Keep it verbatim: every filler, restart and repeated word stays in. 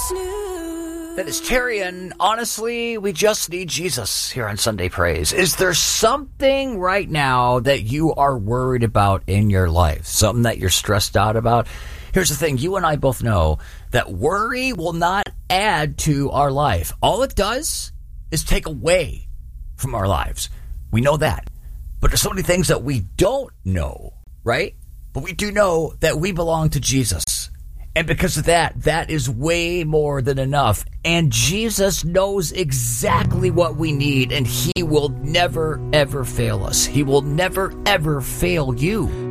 snooze. That is Terry, and honestly, we just need Jesus here on Sunday Praise. Is there something right now that you are worried about in your life? Something that you're stressed out about? Here's the thing. You and I both know that worry will not add to our life. All it does is take away from our lives. We know that. But there's so many things that we don't know, right? But we do know that we belong to Jesus. And because of that, that is way more than enough. And Jesus knows exactly what we need, and he will never, ever fail us. He will never, ever fail you.